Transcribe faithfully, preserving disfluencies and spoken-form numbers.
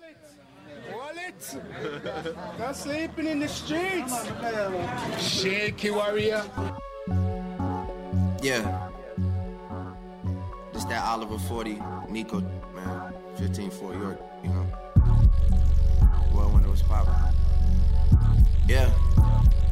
Wallet. Not sleeping in the streets. Shaky warrior. Yeah. This that Oliver forty, Miko, man. fifteen four York, you know. Well, when it was poppin'. Yeah.